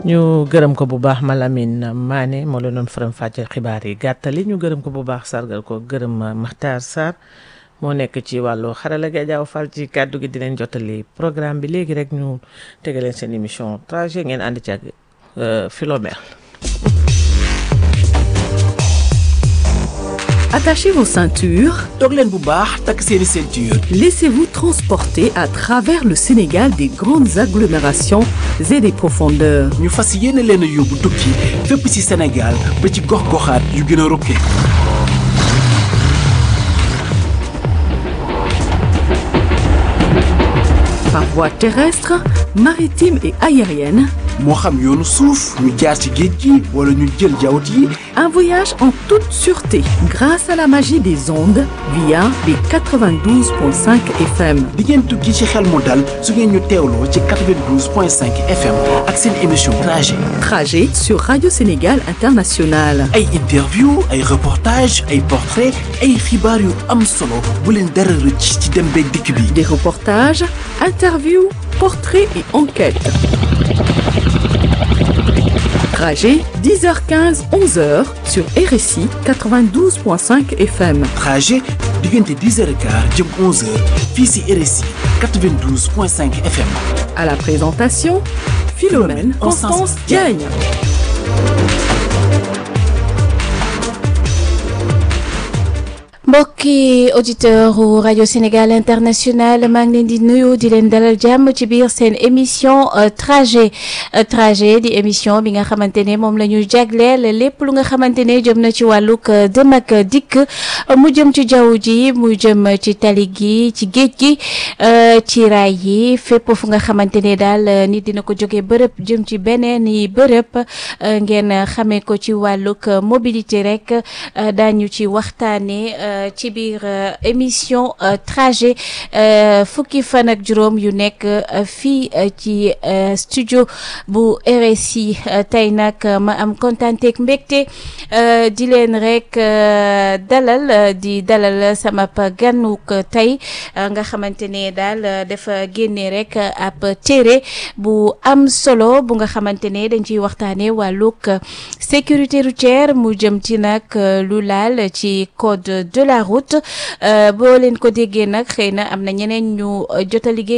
ñu gërëm ko bu baax Malamine Mané moo la doon faram fàcce xibaar yi gàttali ñu gërëm ko bu baax sargal ko gërëm Makhtar Sarr moo nekk ci wàllu xarala gi Diaw Fall ci kàddu gi di leen jottali programme bi léegi rek ñu tegaleen seen émission trajet ngeen ànd ci ak Philomène. Attachez vos ceintures. Toog leen bu baax takk seeni ceinture. Laissez-vous transporter à travers le Sénégal des grandes agglomérations et des profondeurs. ñu fas yéene leen a yóbbu tukki fépp ci Sénégal ba ci gox-goxaat yu gën a rokke. Par voie terrestre, maritime et aérienne. moo xam yoonu suuf ñu jaar ci géej gi wala ñu jël jawut yi. Un voyage en toute sûreté grâce à la magie des ondes via les 92.5 FM. di ngeen tukki ci xel mu dal su ngeen ñu teewloo ci 92.5 FM ak seen émission trajet. Trajet sur Radio Sénégal International. ay interview ay reportage ay portrait ay xibaar yu am solo bu leen dara rëcc ci dem beeg dikk bi. Des reportages, interviews, portraits et enquêtes. Trajet 10h15 11h sur RSI 92.5 FM. Trajet diggante 10h15 jëm 11h fii ci RSI 92.5 FM. À la présentation, Philomène Constance Diagne. mbokki auditeur u rajo Sénégal International maa ngi leen di nuyu di leen dalal jàmm ci biir seen émission trajet di émission bi nga xamante ne moom la ñu jagleel lépp lu nga xamante ne jëm na ci wàllug dem ak dikk mu jëm ci jaww ji mu jëm ci tali gi ci géej gi ci raay yi fépp fu nga xamante ne daal nit dina ko jóge bërëb jëm ci beneen i bërëb ngeen xamee ko ci wàllug mobilité rek daañu ci waxtaane ci biir émission trajet fukki fan ak juróom yu nekk fii ci studio bu RSI tey nag ma am kontaanteeg mbégte di leen rek dalal sama ganuk tey nga xamante ne daal dafa génne rek ab téere bu am solo bu nga xamante ne dañ ciy waxtaanee wàllug sécurité routière mu jëm ci nag lu laal ci code de la route boo leen ko déggee nag xëy na am na ñeneen ñu jot a liggéey